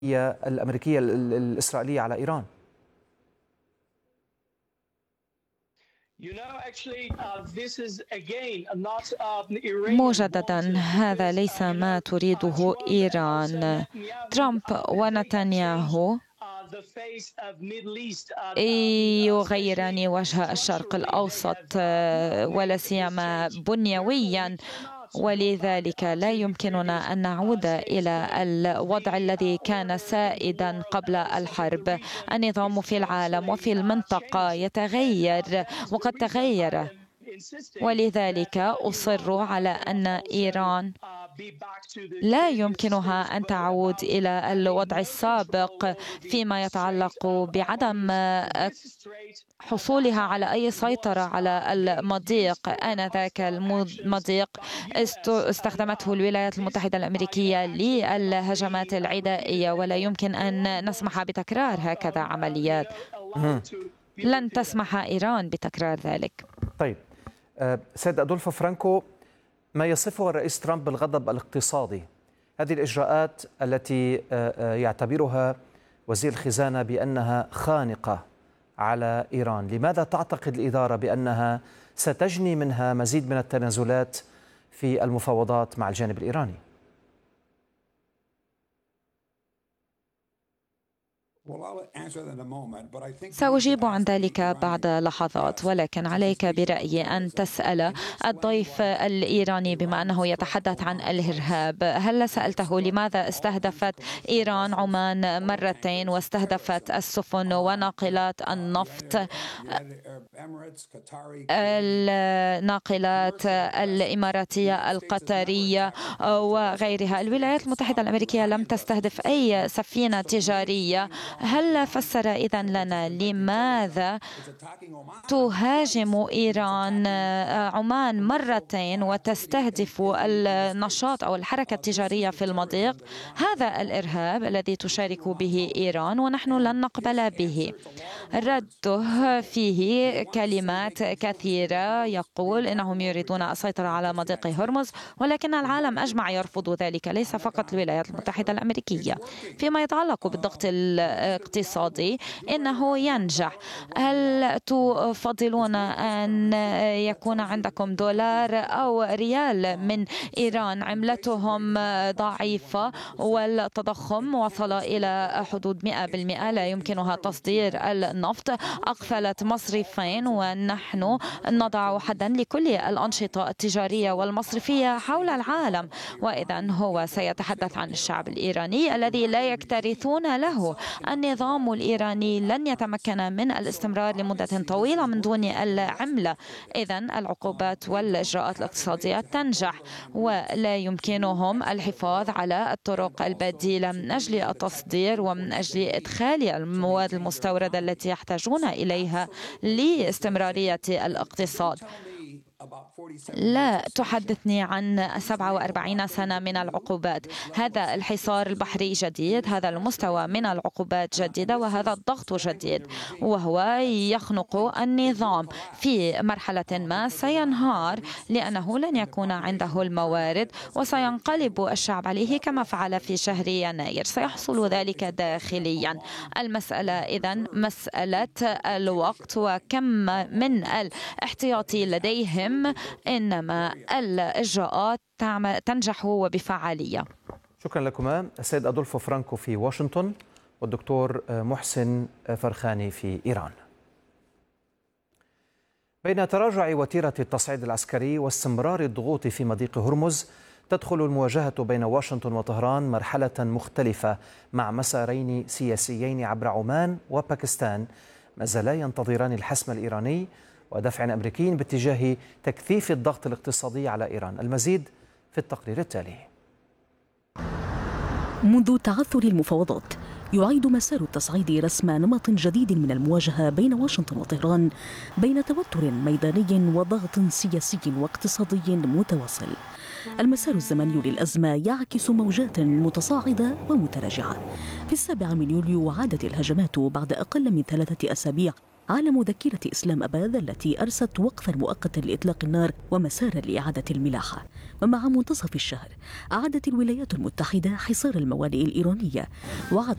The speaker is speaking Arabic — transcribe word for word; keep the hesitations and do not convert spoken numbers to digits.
الأمريكية الإسرائيلية على إيران؟ مجددا هذا ليس ما تريده إيران. ترامب ونتنياهو يغيران وجه الشرق الأوسط ولا سيما بنيويا، ولذلك لا يمكننا أن نعود إلى الوضع الذي كان سائدا قبل الحرب. النظام في العالم وفي المنطقة يتغير وقد تغير، ولذلك أصر على أن إيران لا يمكنها أن تعود إلى الوضع السابق فيما يتعلق بعدم حصولها على أي سيطرة على المضيق. آنذاك المضيق استخدمته الولايات المتحدة الأمريكية للهجمات العدائية، ولا يمكن أن نسمح بتكرار هكذا عمليات. لن تسمح إيران بتكرار ذلك. طيب سيد أدولفو فرانكو، ما يصفه الرئيس ترامب بالغضب الاقتصادي، هذه الإجراءات التي يعتبرها وزير الخزانة بأنها خانقة على إيران، لماذا تعتقد الإدارة بأنها ستجني منها مزيد من التنازلات في المفاوضات مع الجانب الإيراني؟ سأجيب عن ذلك بعد لحظات، ولكن عليك برأيي أن تسأل الضيف الإيراني بما أنه يتحدث عن الإرهاب، هل سألته لماذا استهدفت إيران عمان مرتين واستهدفت السفن وناقلات النفط، الناقلات الإماراتية القطرية وغيرها؟ الولايات المتحدة الأمريكية لم تستهدف أي سفينة تجارية. هل فسر إذن لنا لماذا تهاجم إيران عمان مرتين وتستهدف النشاط أو الحركة التجارية في المضيق؟ هذا الإرهاب الذي تشارك به إيران ونحن لن نقبل به. رده فيه كلمات كثيرة، يقول إنهم يريدون السيطرة على مضيق هرمز، ولكن العالم أجمع يرفض ذلك، ليس فقط الولايات المتحدة الأمريكية. فيما يتعلق بالضغط الاقتصادي إنه ينجح. هل تفضلون أن يكون عندكم دولار أو ريال من إيران؟ عملتهم ضعيفة والتضخم وصل إلى حدود مئة بالمئة، لا يمكنها تصدير النفط، أقفلت مصرفين، ونحن نضع حدا لكل الأنشطة التجارية والمصرفية حول العالم. وإذا هو سيتحدث عن الشعب الإيراني الذي لا يكترثون له. النظام الإيراني لن يتمكن من الاستمرار لمدة طويلة من دون العملة. إذن العقوبات والإجراءات الاقتصادية تنجح، ولا يمكنهم الحفاظ على الطرق البديلة من أجل التصدير ومن أجل إدخال المواد المستوردة التي يحتاجون إليها لاستمرارية الاقتصاد. لا تحدثني عن سبعة وأربعين سنة من العقوبات. هذا الحصار البحري جديد، هذا المستوى من العقوبات جديدة، وهذا الضغط جديد، وهو يخنق النظام. في مرحلة ما سينهار لأنه لن يكون عنده الموارد، وسينقلب الشعب عليه كما فعل في شهر يناير. سيحصل ذلك داخليا. المسألة إذن مسألة الوقت وكم من الاحتياطي لديهم، إنما الإجراءات تنجح وبفعالية. شكرا لكما السيد أدولفو فرانكو في واشنطن والدكتور محسن فرخاني في إيران. بين تراجع وتيرة التصعيد العسكري واستمرار الضغوط في مضيق هرمز، تدخل المواجهة بين واشنطن وطهران مرحلة مختلفة مع مسارين سياسيين عبر عمان وباكستان ما زالا ينتظران الحسم الإيراني ودفع أمريكي باتجاه تكثيف الضغط الاقتصادي على إيران. المزيد في التقرير التالي. منذ تعثر المفاوضات يعيد مسار التصعيد رسم نمط جديد من المواجهة بين واشنطن وطهران، بين توتر ميداني وضغط سياسي واقتصادي متواصل. المسار الزمني للأزمة يعكس موجات متصاعدة ومتراجعة. في السابع من يوليو عادت الهجمات بعد أقل من ثلاثة أسابيع على مذكرة إسلام أباد التي أرست وقفا مؤقتا لإطلاق النار ومسارا لإعادة الملاحة. ومع منتصف الشهر أعادت الولايات المتحدة حصار الموانئ الإيرانية، وعاد